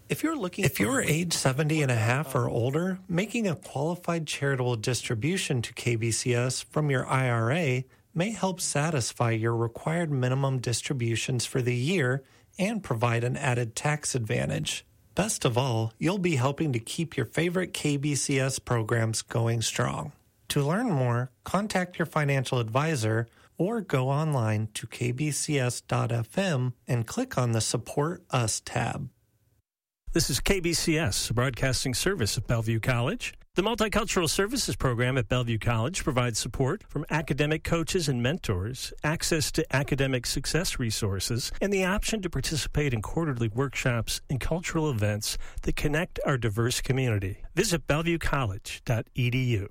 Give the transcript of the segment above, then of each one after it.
If you're age 70 and a half or older, making a qualified charitable distribution to KBCS from your IRA may help satisfy your required minimum distributions for the year and provide an added tax advantage. Best of all, you'll be helping to keep your favorite KBCS programs going strong. To learn more, contact your financial advisor or go online to kbcs.fm and click on the Support Us tab. This is KBCS, a broadcasting service of Bellevue College. The Multicultural Services Program at Bellevue College provides support from academic coaches and mentors, access to academic success resources, and the option to participate in quarterly workshops and cultural events that connect our diverse community. Visit bellevuecollege.edu.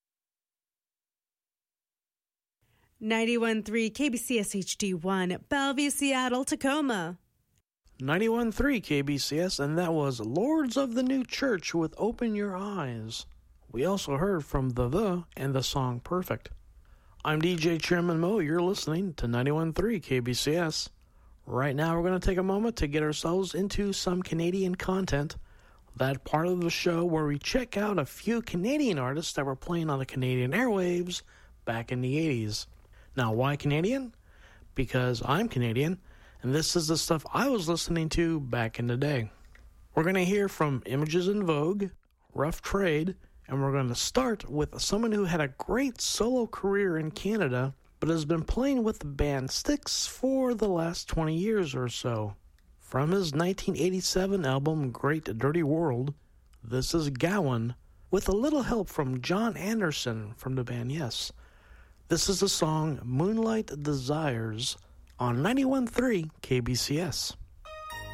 91.3 KBCS HD1, Bellevue, Seattle, Tacoma. 91.3 KBCS, and that was Lords of the New Church with Open Your Eyes. We also heard from The and the song Perfect. I'm DJ Chairman Mo. You're listening to 91.3 KBCS. Right now we're going to take a moment to get ourselves into some Canadian content. That part of the show where we check out a few Canadian artists that were playing on the Canadian airwaves back in the 80s. Now, why Canadian? Because I'm Canadian, and this is the stuff I was listening to back in the day. We're going to hear from Images in Vogue, Rough Trade, and we're going to start with someone who had a great solo career in Canada, but has been playing with the band Styx for the last 20 years or so. From his 1987 album Great Dirty World, this is Gowan, with a little help from John Anderson from the band Yes. This is the song Moonlight Desires on 91.3 KBCS.